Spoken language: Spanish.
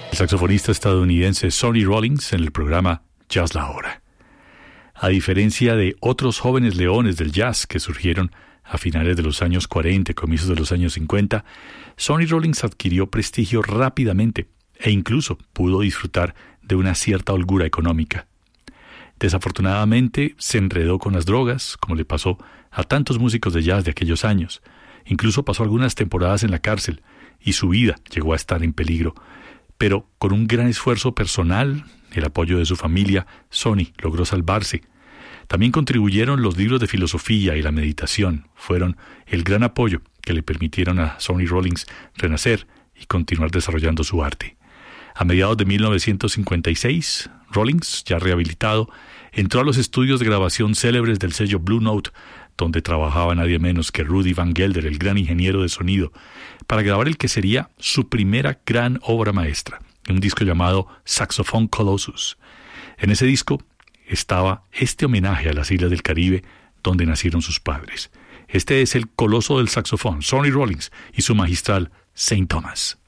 El saxofonista estadounidense Sonny Rollins en el programa Jazz La Hora. A diferencia de otros jóvenes leones del jazz que surgieron a finales de los años 40 y comienzos de los años 50, Sonny Rollins adquirió prestigio rápidamente e incluso pudo disfrutar de una cierta holgura económica. Desafortunadamente se enredó con las drogas, como le pasó a tantos músicos de jazz de aquellos años. Incluso pasó algunas temporadas en la cárcel y su vida llegó a estar en peligro. Pero con un gran esfuerzo personal, el apoyo de su familia, Sonny logró salvarse. También contribuyeron los libros de filosofía y la meditación. Fueron el gran apoyo que le permitieron a Sonny Rollins renacer y continuar desarrollando su arte. A mediados de 1956, Rollins, ya rehabilitado, entró a los estudios de grabación célebres del sello Blue Note, donde trabajaba nadie menos que Rudy Van Gelder, el gran ingeniero de sonido, para grabar el que sería su primera gran obra maestra, un disco llamado Saxophone Colossus. En ese disco estaba este homenaje a las islas del Caribe, donde nacieron sus padres. Este es el coloso del saxofón, Sonny Rollins, y su magistral St. Thomas.